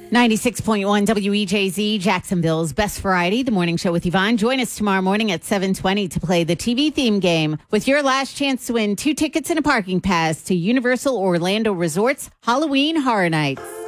96.1 WEJZ, Jacksonville's best variety, the morning show with Yvonne. Join us tomorrow morning at 7:20 to play the TV theme game with your last chance to win 2 tickets and a parking pass to Universal Orlando Resort's Halloween Horror Nights.